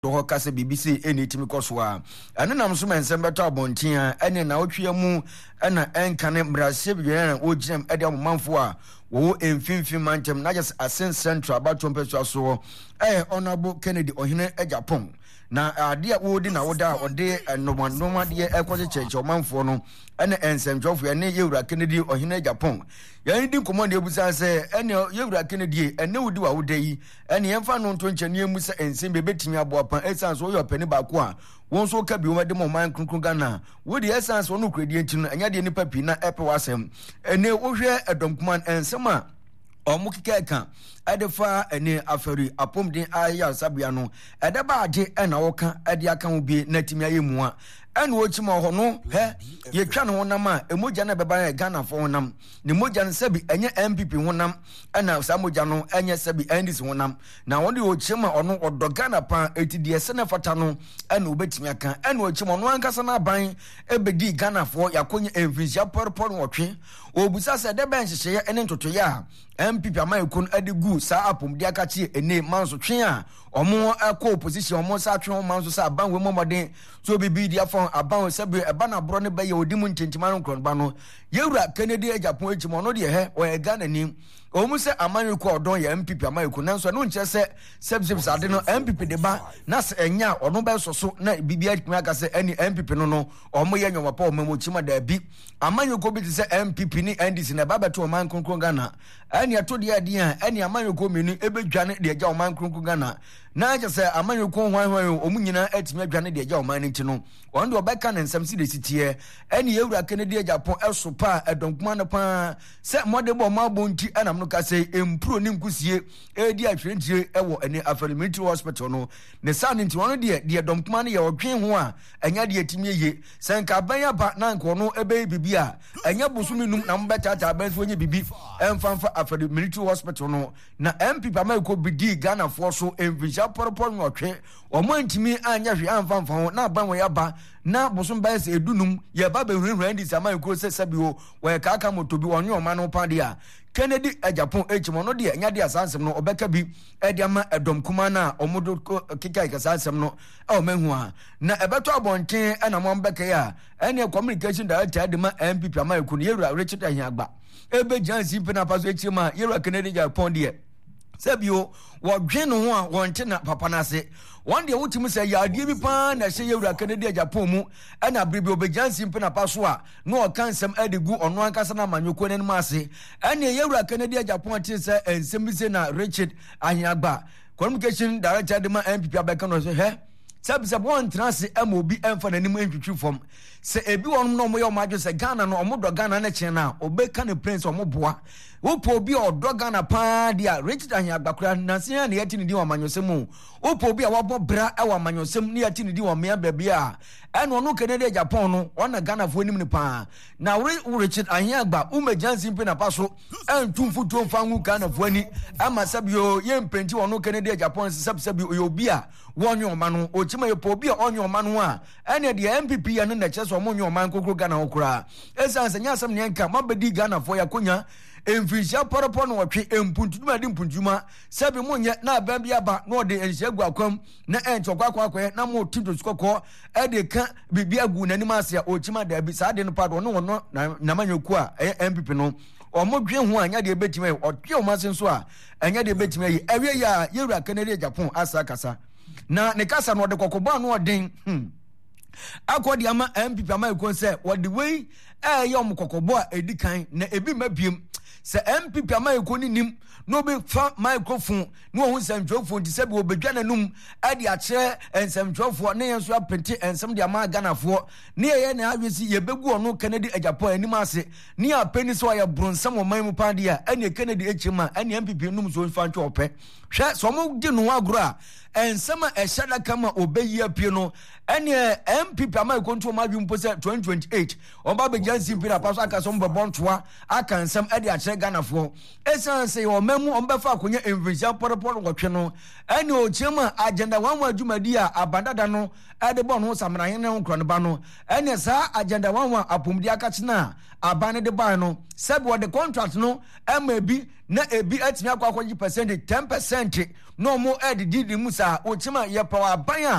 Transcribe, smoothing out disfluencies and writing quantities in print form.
ho kase BBC eni timi koswa ane nam so mensem beto abontia ene na otwe mu ena enkane mbrase biyana oginem ede amanfo a wo emfimfim mantem na just Asen Central abatompeso so Honorable Kennedy Ohene Ejapon na ade a wodi na woda ode nomanoma de ekose cheche omanfo no ene ensemjofo ene Yewura Kennedy Ohene Ejapon yani di command ebusa se ene Yewura Kennedy ene wodi wa woda yi ene yemfa no nto nchane emu se ensem bebetimi aboapan essence wo yo pani ba ko a won so ka bi wo de mo man kronkron Ghana wodi essence wo no kredi ntino anya de nipa pi na epe wasem ene wo hwe edom command ensem a omukika kan adefa ene afari apomden aya sabia no edeba age ena woka ade aka wo bi natimi ayemu a ene wo chima ho no ye twa no honam a emoja na beba Ghana fo honam ne moja no sabi enye MPP honam ena samoja no enye sabi NDC honam na wonde wo chima ono odo Ghana pa etidie se na fata no ene obetimi aka ene wo chima no ankasa na ban ebedi Ghana fo yakonye enfinsia porpor wotwe obusa se de ben hyehye ene ntotoye a MPP amayekun adigu sa apomdi akachi ene manso twen a omo akọ opposition omo sa twen manso sa ban we momoden so bibi dia fon aban sebe eba na bro ne be ye odimu ntentima no kronba no Yewura Kennedy Ejapon echimo no de o ye Ghana ni omu se amanyeku odon ye MPP amayekun nanso no nche se sebsebs ade no MPP de ba na se enya ono be soso na bibi atimi aka se eni MPP no omo ye nyoma pa omo chima da bi amanyeku bi se MPP ni NDC na babeto man kronkron Ghana eni ato de ade a eni amanyeku menu ebedwane de agya man kronkron Ghana na je se amanyeku hwan omu nyina atimi adwane de agya man nti no ondo obeka na nsam si de sitie eni Yewura Kennedy Ejapon esopa edonkuma no pa se modebo mabo nti anam no ka se empro ni nkusie edi atwentie ewo ene Afari Military Hospital no ne sa nti wono de donkuma no ye odwen ho a enya de atimi ye se nka ban ya ba na nko no ebe bibi a enya bosumi num na mbetata ban so nye bibi emfanfa Afari Military Hospital no na MPP amayeko bidi Ghana for so envisha porpor nwotwe omo ntimi anya hwe amfanfa ho na ban wo ya ba na bosom ba se edunum ye ba be hwehwe ndi amayeko se sabio wo kaka motobi wonye oma no pade a Kennedy Ejapon echimo no de anya de asansem no obeka bi ede ama edom kuma na omodo kika ikasansem no o mahu a na ebeto abonten ana mo mbeka ya ene communication director de ma MPP amayeko no Yewura Richard Ahiagba ebe jansi pena paso echima Yewura Kennedy Ejapon de sabio wo dwene ho a wonte na papa na se one day wutimu say ya die bi pa na hye Yewura Kennedy Ejapon mu ana bribi obejansi mpena paso a no okansem adigu ono ankasa na manyoko ne ma ase ana Yewura Kennedy Ejapon ti say ensem bi se na Richard Ahiagba communication director de ma MPP abeka no so sab one trans MOB emfa nanim entwitwi fom se ebi wonum no moye omadwo se Ghana no omodo Ghana na chen na obeka ne prince omoboa upo obi odo Ghana pa dia Richard Ahiagba kura nanse ya ne yati ne di wamanyosem upo obi a wabo bra e wamanyosem ne yati ne di wamea babia eno no Kennedy Ejapon no ona Ghana fo nim ne pa na Richard Ahiagba umejansi mpe na paso entumfu tumfa hu Ghana fo ani ama sabio ye mpenti wono Kennedy Ejapon sabio obi a wonyo oma no ochima ye po obi a onyo oma no a ene de MPP ya ne na cheso omonyo oma nkokro Ghana okura esanse nya asem ne nka mabedi Ghana fo ya konya emfinsia porpor no wotwe empuntuma de mpuntuma sabi monye na abambia aba no de enhyegu akwam na enchokwa na mo tinto skoko e de ka bibia gu nanim ase a ochima da bi sa de no pado no na manyoku a MPP no omodwe ho anya de betima otwe o masen so a anya de betima yi ewe ya Yewura Kennedy Ejapon asa kasa na ne kasa no de kokobo no odin akodi ama MPP amayeko se wodi wei yom kokobo a edikan na ebi mabiem se MPP amayeko ni nim no be fa microphone no hu nsɛmtwofo nti sɛ bi obedwana num ade akyerɛ nsɛmtwofo ne yenso apenti nsɛm de ama Ghanafoɔ ne yɛ na awesi yebegu ɔno Kennedy Ejapon anim ase ne apeni so ya bronsam ɔman mu pade a ɛne Kennedy echima ɛne MPP num so fa ntwe ɔpɛ hwɛ so mo de no agoro a ensema ehada kama obeyi apie no ene MPP amayeko nto ma dwumpo se 2028 oba be jansi mpira paso aka so mbebontoa aka nsem ade akyere Ghanafoɔ esanse o mamu ombefa akonya envision porpor ngotwe no ene o chema agenda wanwa adwumadi a abandada no ade bo no samrahen ne nkro ne ba no ene sa agenda wanwa apomdi aka chena abane de ba no sebe wo de contract no ema bi na ebi atimi akwa akwaji percentage 10% no mo edidi mu sa o chima ye pa aban